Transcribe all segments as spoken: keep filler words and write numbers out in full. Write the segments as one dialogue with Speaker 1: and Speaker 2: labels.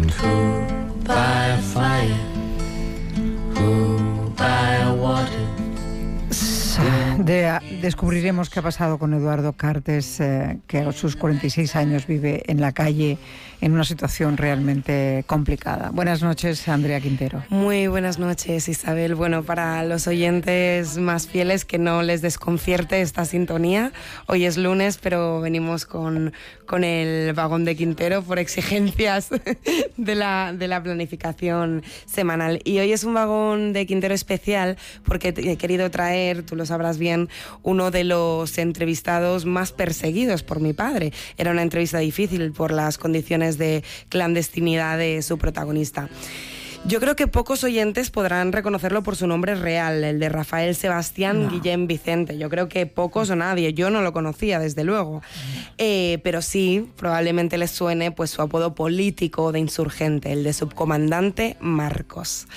Speaker 1: Who by a fire, who by a water.
Speaker 2: De, descubriremos qué ha pasado con Eduardo Cartes, eh, que a sus cuarenta y seis años vive en la calle en una situación realmente complicada. Buenas noches, Andrea Quintero.
Speaker 3: Muy buenas noches, Isabel. Bueno, para los oyentes más fieles, que no les desconcierte esta sintonía. Hoy es lunes, pero venimos con, con el vagón de Quintero por exigencias de la, de la planificación semanal. Y hoy es un vagón de Quintero especial porque he querido traer, tú lo sabrás bien, uno de los entrevistados más perseguidos por mi padre. Era una entrevista difícil por las condiciones de clandestinidad de su protagonista. Yo creo que pocos oyentes podrán reconocerlo por su nombre real, el de Rafael Sebastián no. Guillén Vicente. Yo creo que pocos o nadie, yo no lo conocía desde luego, eh, pero sí, probablemente les suene pues su apodo político de insurgente, el de subcomandante Marcos.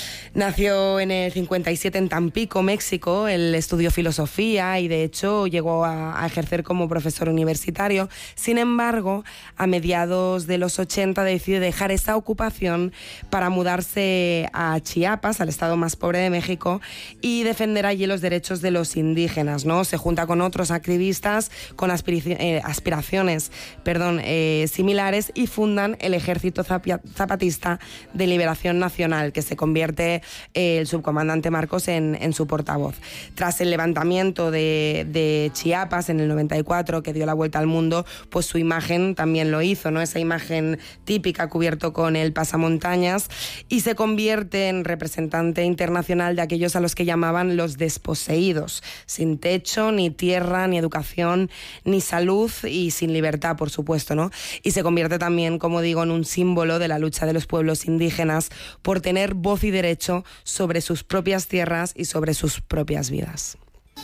Speaker 3: Nació en el cincuenta y siete en Tampico, México. Él estudió filosofía y de hecho llegó a, a ejercer como profesor universitario. Sin embargo, a mediados de los ochenta decide dejar esa ocupación para mudarse a Chiapas, al estado más pobre de México, y defender allí los derechos de los indígenas, ¿no? Se junta con otros activistas con aspiraci- eh, aspiraciones perdón, eh, similares y fundan el Ejército Zapatista de Liberación Nacional, que se convierte el subcomandante Marcos en, en su portavoz. Tras el levantamiento de, de Chiapas en el noventa y cuatro, que dio la vuelta al mundo, pues su imagen también lo hizo, ¿no? Esa imagen típica cubierto con el pasamontañas, y se convierte en representante internacional de aquellos a los que llamaban los desposeídos, sin techo, ni tierra, ni educación, ni salud y sin libertad, por supuesto, ¿no? Y se convierte también, como digo, en un símbolo de la lucha de los pueblos indígenas por tener voz y derecho sobre sus propias tierras y sobre sus propias vidas.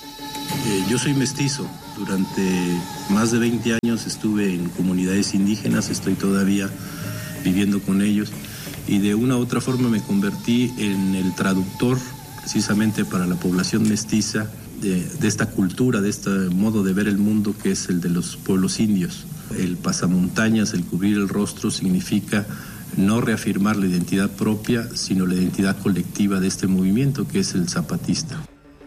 Speaker 4: Eh, yo soy mestizo. Durante más de veinte años estuve en comunidades indígenas, estoy todavía viviendo con ellos, y de una u otra forma me convertí en el traductor precisamente para la población mestiza de, de esta cultura, de este modo de ver el mundo que es el de los pueblos indios. El pasamontañas, el cubrir el rostro, significa no reafirmar la identidad propia, sino la identidad colectiva de este movimiento que es el zapatista.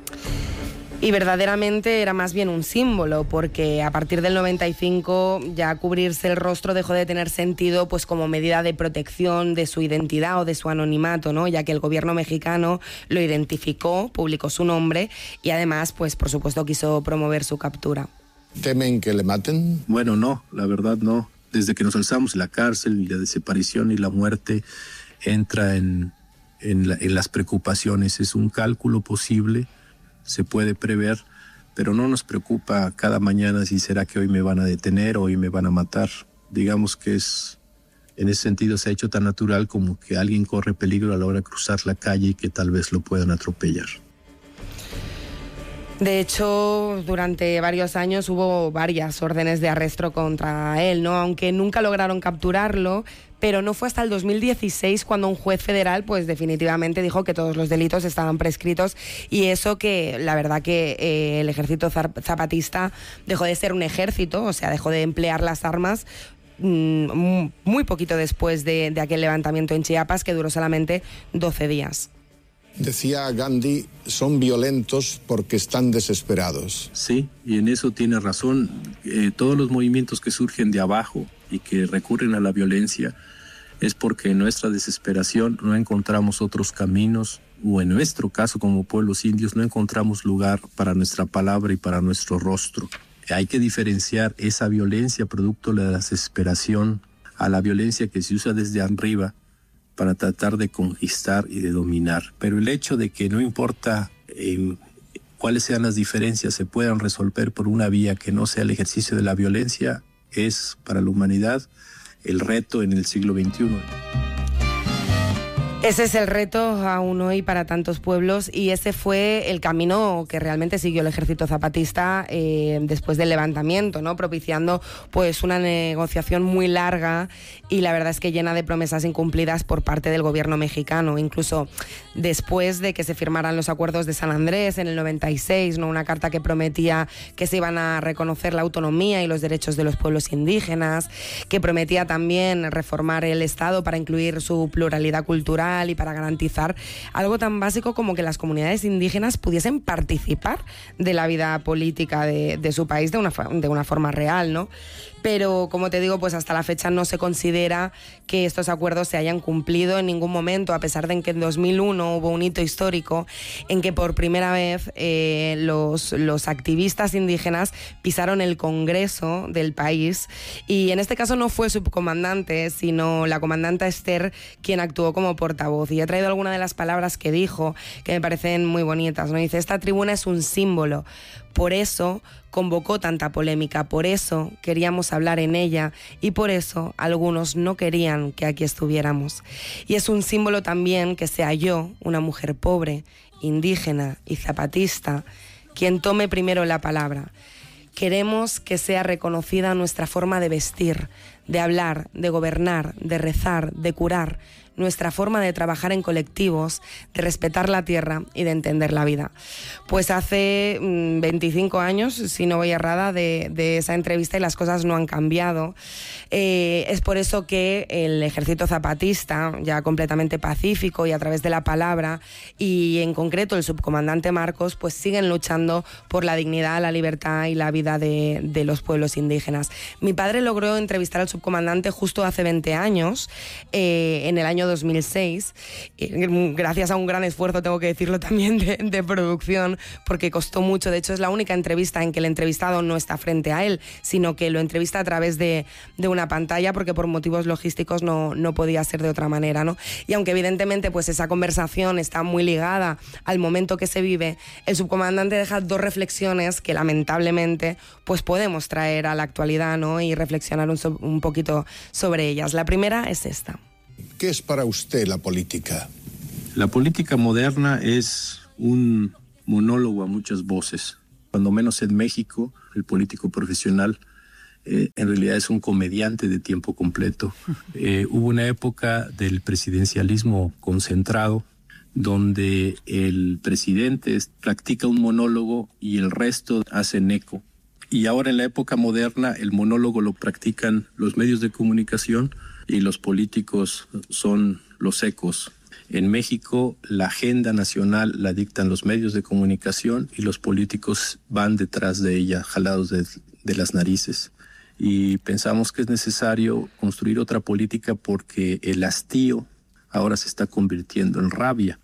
Speaker 3: Y verdaderamente era más bien un símbolo, porque a partir del noventa y cinco ya cubrirse el rostro dejó de tener sentido pues como medida de protección de su identidad o de su anonimato, ¿no? Ya que el gobierno mexicano lo identificó, publicó su nombre y además, pues por supuesto, quiso promover su captura.
Speaker 5: ¿Temen que le maten?
Speaker 4: Bueno, no, la verdad no. Desde que nos alzamos, la cárcel, la desaparición y la muerte entra en, en, la, en las preocupaciones. Es un cálculo posible, se puede prever, pero no nos preocupa cada mañana si será que hoy me van a detener o hoy me van a matar. Digamos que es, en ese sentido se ha hecho tan natural como que alguien corre peligro a la hora de cruzar la calle y que tal vez lo puedan atropellar.
Speaker 3: De hecho, durante varios años hubo varias órdenes de arresto contra él, ¿no? Aunque nunca lograron capturarlo, pero no fue hasta el dos mil dieciséis cuando un juez federal pues definitivamente dijo que todos los delitos estaban prescritos, y eso que la verdad que eh, el ejército zapatista dejó de ser un ejército, o sea, dejó de emplear las armas mmm, muy poquito después de, de aquel levantamiento en Chiapas, que duró solamente doce días.
Speaker 5: Decía Gandhi, son violentos porque están desesperados.
Speaker 4: Sí, y en eso tiene razón. Eh, todos los movimientos que surgen de abajo y que recurren a la violencia es porque en nuestra desesperación no encontramos otros caminos, o en nuestro caso como pueblos indios no encontramos lugar para nuestra palabra y para nuestro rostro. Hay que diferenciar esa violencia producto de la desesperación a la violencia que se usa desde arriba para tratar de conquistar y de dominar. Pero el hecho de que no importa eh, cuáles sean las diferencias, se puedan resolver por una vía que no sea el ejercicio de la violencia, es para la humanidad el reto en el siglo veintiuno.
Speaker 3: Ese es el reto aún hoy para tantos pueblos y ese fue el camino que realmente siguió el ejército zapatista eh, después del levantamiento, ¿no? Propiciando pues una negociación muy larga y la verdad es que llena de promesas incumplidas por parte del gobierno mexicano, incluso después de que se firmaran los acuerdos de San Andrés en el noventa y seis, ¿no? Una carta que prometía que se iban a reconocer la autonomía y los derechos de los pueblos indígenas, que prometía también reformar el Estado para incluir su pluralidad cultural y para garantizar algo tan básico como que las comunidades indígenas pudiesen participar de la vida política de, de su país de una, de una forma real, ¿no? Pero, como te digo, pues hasta la fecha no se considera que estos acuerdos se hayan cumplido en ningún momento, a pesar de que en dos mil uno hubo un hito histórico en que por primera vez eh, los, los activistas indígenas pisaron el Congreso del país y en este caso no fue subcomandante, sino la comandante Esther quien actuó como portavoz. Y he traído algunas de las palabras que dijo que me parecen muy bonitas, ¿no? Dice: esta tribuna es un símbolo. Por eso convocó tanta polémica, por eso queríamos hablar en ella y por eso algunos no querían que aquí estuviéramos. Y es un símbolo también que sea yo, una mujer pobre, indígena y zapatista, quien tome primero la palabra. Queremos que sea reconocida nuestra forma de vestir, de hablar, de gobernar, de rezar, de curar, nuestra forma de trabajar en colectivos, de respetar la tierra y de entender la vida. Pues hace mmm, veinticinco años, si no voy errada, de, de esa entrevista y las cosas no han cambiado. Eh, es por eso que el ejército zapatista, ya completamente pacífico y a través de la palabra, y en concreto el subcomandante Marcos, pues siguen luchando por la dignidad, la libertad y la vida de, de los pueblos indígenas. Mi padre logró entrevistar al subcomandante justo hace veinte años, eh, en el año dos mil seis, gracias a un gran esfuerzo, tengo que decirlo también, de, de producción, porque costó mucho. De hecho, es la única entrevista en que el entrevistado no está frente a él, sino que lo entrevista a través de, de una pantalla, porque por motivos logísticos no, no podía ser de otra manera, ¿no? Y aunque evidentemente pues esa conversación está muy ligada al momento que se vive, el subcomandante deja dos reflexiones que lamentablemente pues podemos traer a la actualidad, ¿no? Y reflexionar un, un poquito sobre ellas. La primera es esta.
Speaker 5: ¿Qué es para usted la política?
Speaker 4: La política moderna es un monólogo a muchas voces. Cuando menos en México, el político profesional eh, en realidad es un comediante de tiempo completo. Eh, hubo una época del presidencialismo concentrado donde el presidente practica un monólogo y el resto hacen eco. Y ahora en la época moderna el monólogo lo practican los medios de comunicación y los políticos son los ecos. En México la agenda nacional la dictan los medios de comunicación y los políticos van detrás de ella, jalados de, de las narices. Y pensamos que es necesario construir otra política porque el hastío ahora se está convirtiendo en rabia.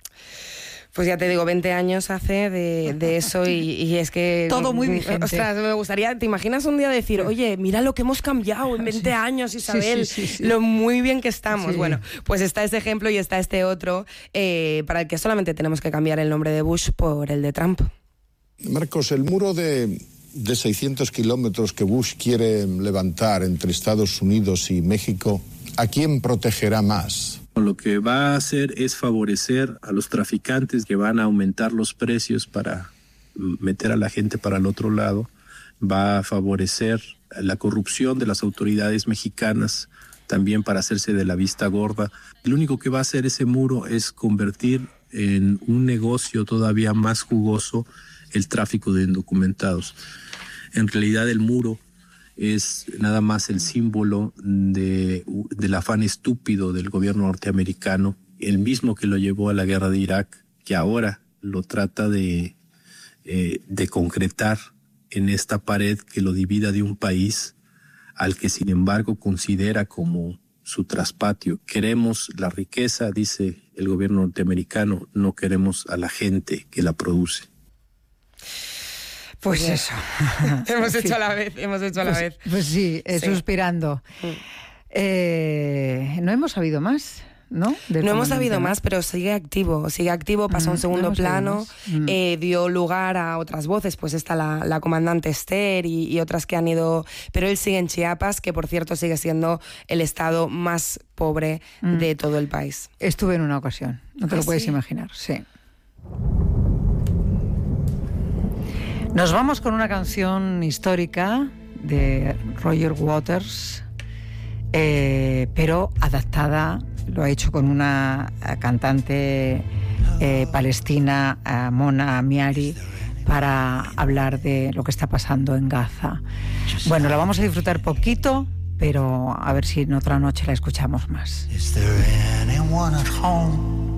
Speaker 3: Pues ya te digo, veinte años hace de, de eso y, y es que...
Speaker 2: Todo muy vigente.
Speaker 3: Ostras, me gustaría... ¿Te imaginas un día decir, oye, mira lo que hemos cambiado en veinte años, Isabel? Sí, sí, sí, sí. Lo muy bien que estamos. Sí. Bueno, pues está este ejemplo y está este otro, eh, para el que solamente tenemos que cambiar el nombre de Bush por el de Trump.
Speaker 5: Marcos, el muro de, de seiscientos kilómetros que Bush quiere levantar entre Estados Unidos y México, ¿a quién protegerá más?
Speaker 4: Lo que va a hacer es favorecer a los traficantes que van a aumentar los precios para meter a la gente para el otro lado. Va a favorecer la corrupción de las autoridades mexicanas también para hacerse de la vista gorda. Lo único que va a hacer ese muro es convertir en un negocio todavía más jugoso el tráfico de indocumentados. En realidad el muro es nada más el símbolo de, del afán estúpido del gobierno norteamericano, el mismo que lo llevó a la guerra de Irak, que ahora lo trata de, eh, de concretar en esta pared que lo divida de un país al que sin embargo considera como su traspatio. Queremos la riqueza, dice el gobierno norteamericano, no queremos a la gente que la produce.
Speaker 2: Pues eso.
Speaker 3: hemos hecho a la vez, hemos hecho a la
Speaker 2: pues,
Speaker 3: vez.
Speaker 2: Pues sí, eh, sí. Suspirando. Mm. Eh, ¿No hemos sabido más? ¿no?
Speaker 3: No hemos sabido más, pero sigue activo, sigue activo, pasó a un segundo no plano, mm. eh, dio lugar a otras voces, pues está la, la comandante Esther y, y otras que han ido, pero él sigue en Chiapas, que por cierto sigue siendo el estado más pobre mm. de todo el país.
Speaker 2: Estuve en una ocasión, no te ¿Ah, lo puedes
Speaker 3: sí?
Speaker 2: imaginar, sí. Nos vamos con una canción histórica de Roger Waters, eh, pero adaptada, lo ha hecho con una cantante eh, palestina, eh, Mona Miari, para hablar de lo que está pasando en Gaza. Bueno, la vamos a disfrutar poquito, pero a ver si en otra noche la escuchamos más.
Speaker 6: Is there anyone at home?